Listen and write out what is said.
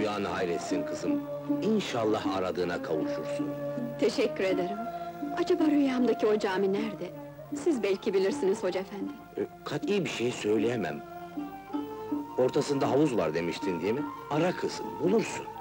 rüyanı hayretsin kızım. İnşallah aradığına kavuşursun. Teşekkür ederim. Acaba rüyamdaki o cami nerede? Siz belki bilirsiniz hoca efendi. Kat'i bir şey söyleyemem. Ortasında havuz var demiştin değil mi? Ara kızım, bulursun.